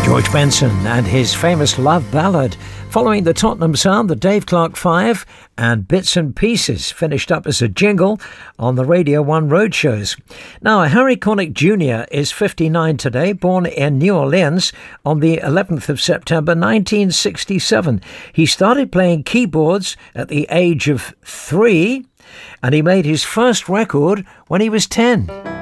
George Benson and his famous love ballad, following the Tottenham sound, the Dave Clark Five and Bits and Pieces, finished up as a jingle on the Radio 1 roadshows. Now, Harry Connick Jr. is 59 today, born in New Orleans on the 11th of September 1967. He started playing keyboards at the age of 3, and he made his first record when he was 10.